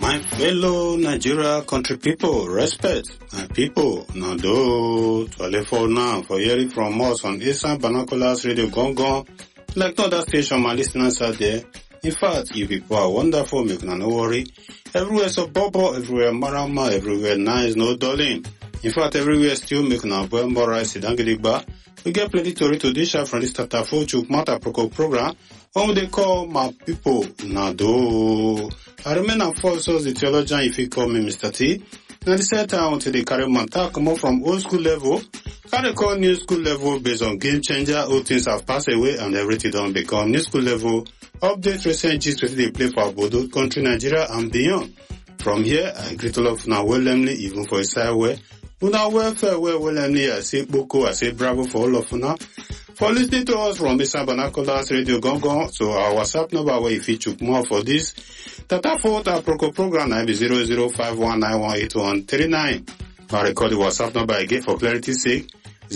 My fellow Nigeria country people, respect my people. Now do 24 now for hearing from us on Eastern Binoculars Radio Gongon. Like no other station, my listeners out there. In fact, you people are wonderful, make no worry. Everywhere so bubble, everywhere marama, everywhere nice, no darling. In fact, everywhere still make no well rice, dangidigba. We get plenty to dish out from this Tatafo Chukmata Proko program. What they call my people now do. I remain and false as the theologian if you call me Mr. T. Now the same time until they carry my talk come from old school level. Can they call new school level based on game changer? Old things have passed away and everything don't become new school level. Update recent gist with they play for Bodo country, Nigeria and beyond. From here, I greet all of now willingly, even for a side way. Una welfare willingly, I say Boko, I say bravo for all of now. For listening to us from Eastern Binoculars Radio Gongon, so our WhatsApp number where you feature more for this. Tata Fota Proco program be 0051918139. I record the WhatsApp number again for clarity's sake.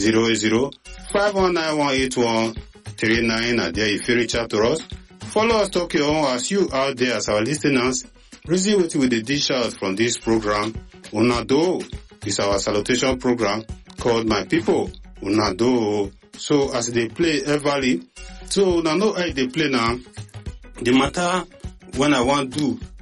0051918139. And there if you reach out to us. Follow us, talk your own as you out there as our listeners. Receive with the dish out from this program. Unado is our salutation program called My People. Unado. So as they play everly, so now know how they play now. The matter when I want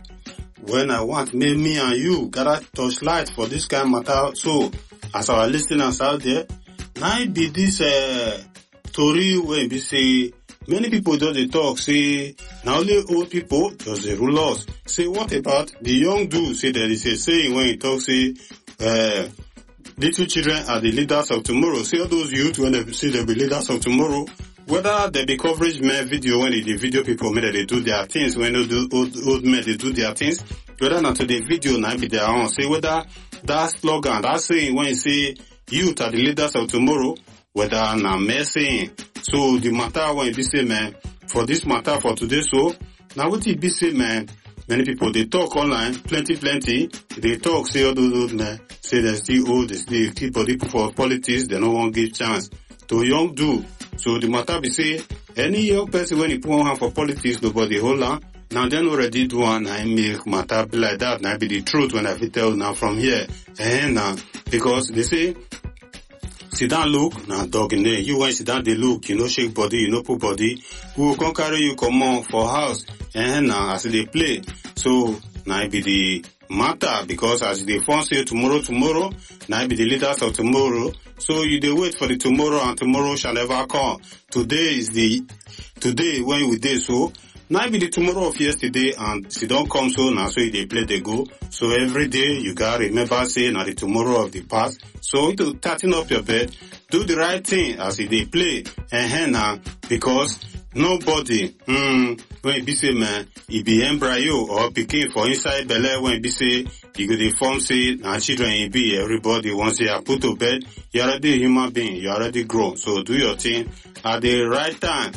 me and you gotta touch light for this kind of matter. So as our listeners out there, now it be this story when we say many people just they talk say now only old people just they rule us. Say what about the young do? Say there is a saying when he talk say little children are the leaders of tomorrow. See all those youth when they say they'll be leaders of tomorrow. Whether they be coverage men video when the video people made they do their things, when they do old men they do their things. Whether not to the video now be their own. Say whether that slogan, that saying when you say youth are the leaders of tomorrow, whether now messing. So the matter when you be say man, for this matter for today so, now what it be say man, many people, they talk online, plenty. They talk, say all those old men, say they're still old, they still keep body for politics, they don't want to give chance to young do. So the matter be say, any young person when he put on hand for politics, nobody hold on. Now then already do one, I make matter be like that, now be the truth when I tell now from here. And because they say, sit down look, now dog in there. You want sit down they look, you know shake body, you know put body. Who will come carry you come on for house. And now as they play. So now be the matter because as they phone say tomorrow, now be the leaders of tomorrow. So you they wait for the tomorrow and tomorrow shall never come. Today is the today when we did so. Now be the tomorrow of yesterday and she don't come so now so they play they go. So every day you gotta remember saying now the tomorrow of the past. So to tighten up your bed, do the right thing as they play and now because nobody when it be say man, it be embryo or pikin for inside belly when it be say you go the form say now children it be everybody once you are put to bed, you're already a human being, you're already grown. So do your thing at the right time.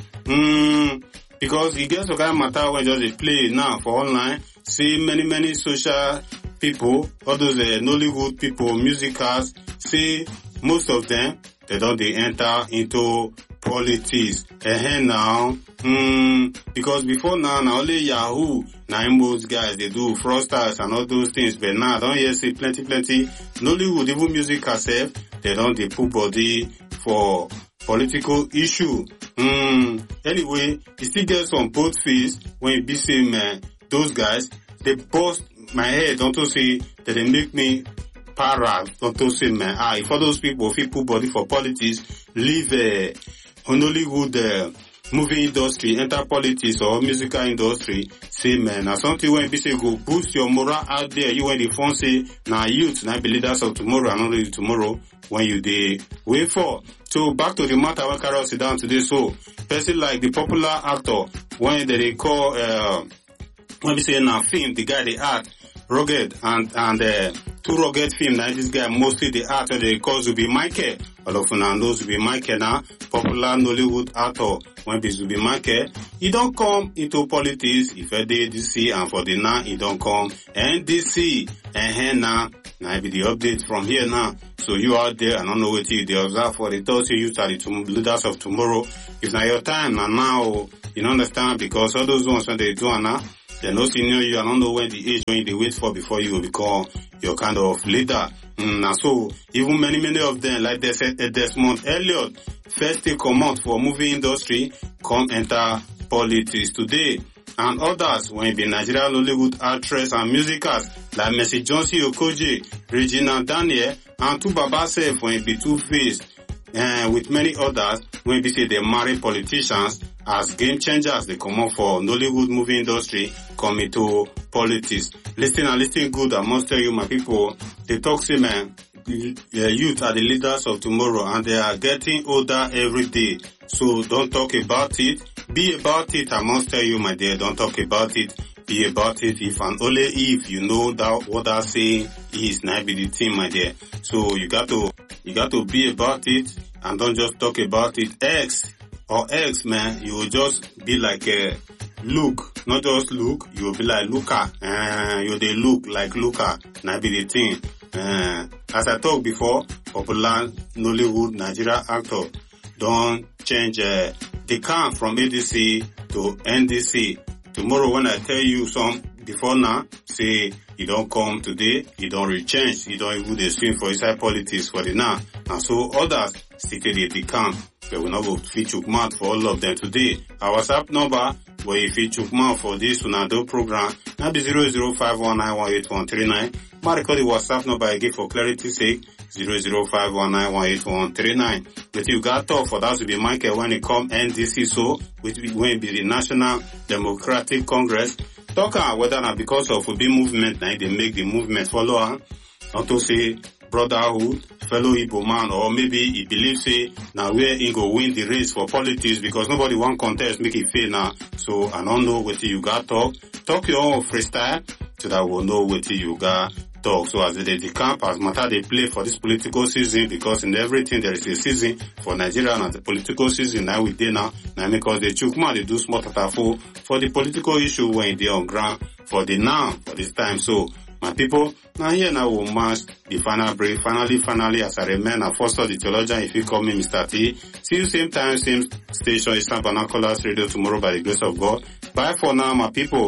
Because it gets to kind of matter when just they play now for online. See many social people, all those Nollywood people, musicals, see most of them, they don't they enter into politics. Now, because before now only Yahoo, now most guys they do fraudsters and all those things, but now I don't hear see plenty Nollywood, even music herself, they don't they put body for political issue. Anyway, you still get some both face when you be saying man, those guys, they bust my head onto say that they make me para onto say man, if all those people put body for politics, leave Nollywood movie industry, enter politics or musical industry, say man, now something when you say go boost your morale out there, you when the phone say now youth, now be leaders of tomorrow and only tomorrow when you dey wait for. So back to the matter when Carol sit down today. So person like the popular actor when they call when we say now film, the guy they act rugged and two rugged film now this guy mostly the actor they call Zubi Michael. All of you know Zubi Michael now, popular Nollywood actor when be Zubi Michael. He don't come into politics if I did DC and for the now he don't come NDC and now be the update from here now. So you out there, I don't know what you observe for the Thursday you are the leaders of tomorrow. It's not your time now, you don't understand because all those ones when they do now, They no senior you, I don't know when the age when they wait for before you will become your kind of leader. And so even many of them, like they said, Desmond Elliot, first they come out for movie industry, come enter politics today. And others, when it be Nigerian Nollywood actress and musicals like Mercy Johnson Okoje, Regina Daniel, and Tubaba Sef, when it be Two-Face, with many others, when we say they marry politicians as game changers, they come up for Nollywood movie industry, come into politics. Listen good, I must tell you, my people, they talk, say, man, youth are the leaders of tomorrow and they are getting older every day. So don't talk about it. Be about it, I must tell you, my dear. Don't talk about it. Be about it. If and only if you know that what I say is not be the thing, my dear. So you got to be about it and don't just talk about it. X, man, you will just be like Luke, not just Luke, you will be like Luca. You they look like Luca, not be the thing. As I talked before, popular Nollywood Nigeria actor don't change the camp from ADC to NDC. Tomorrow when I tell you some before now, say you don't come today, you don't rechange, you don't even swim for inside politics for the now. And so others still the camp. But we not go fit chook mouth for all of them today. Our WhatsApp number where you fit chook mouth for this Unado program now be 0051918139. I record the WhatsApp number again for clarity's sake. 0051918139. But you got talk for that to be Michael when it come NDC, so which will be the National Democratic Congress. Talk whether not because of Obi movement now they make the movement follow not to say brotherhood, fellow Igbo man, or maybe he believes say now where he go win the race for politics because nobody want contest make it fair now. So I don't know what you got talk your own freestyle so that we'll know what you got talk. So as the camp, as matter they play for this political season, because in everything there is a season for Nigeria and the political season now we dey now because they chook man, they do small tatafo for the political issue when they on ground for the now, for this time. So my people, now here now we'll match the final break. Finally, as I remain a foster the theologian, if you call me Mr. T. See you same time, same station, Eastern Vernaculars Radio tomorrow by the grace of God. Bye for now, my people.